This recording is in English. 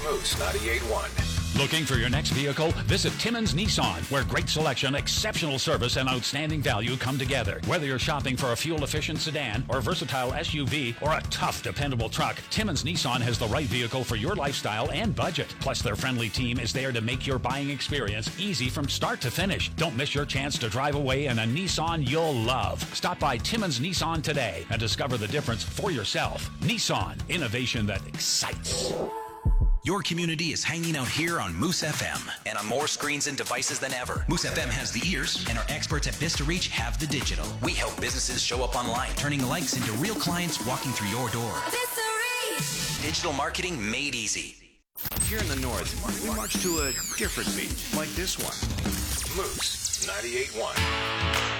Moose 98.1. Looking for your next vehicle? Visit Timmons Nissan, where great selection, exceptional service, and outstanding value come together. Whether you're shopping for a fuel-efficient sedan or versatile SUV or a tough, dependable truck, Timmons Nissan has the right vehicle for your lifestyle and budget. Plus, their friendly team is there to make your buying experience easy from start to finish. Don't miss your chance to drive away in a Nissan you'll love. Stop by Timmons Nissan today and discover the difference for yourself. Nissan, innovation that excites. Your community is hanging out here on Moose FM and on more screens and devices than ever. Moose FM has the ears, and our experts at Vista Reach have the digital. We help businesses show up online, turning likes into real clients walking through your door. Vista Reach! Digital marketing made easy. Here in the north, we march to a different beat, like this one. Moose 98.1.